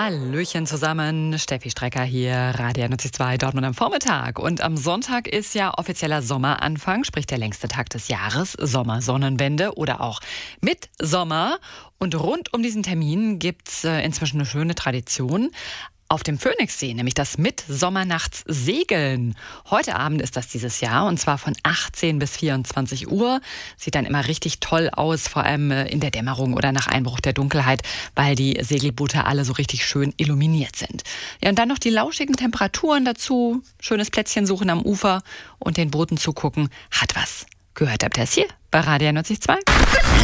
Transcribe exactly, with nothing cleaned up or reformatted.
Hallöchen zusammen, Steffi Strecker hier, Radio zwei Dortmund am Vormittag. Und am Sonntag ist ja offizieller Sommeranfang, sprich der längste Tag des Jahres, Sommersonnenwende oder auch Mitsommer. Und rund um diesen Termin gibt's äh, inzwischen eine schöne Tradition. Auf dem Phoenixsee, nämlich das Mitsommernachtssegeln. Heute Abend ist das dieses Jahr und zwar von achtzehn bis vierundzwanzig Uhr. Sieht dann immer richtig toll aus, vor allem in der Dämmerung oder nach Einbruch der Dunkelheit, weil die Segelboote alle so richtig schön illuminiert sind. Ja, und dann noch die lauschigen Temperaturen dazu, schönes Plätzchen suchen am Ufer und den Booten zugucken, hat was. Gehört habt ihr es hier bei Radio zwei.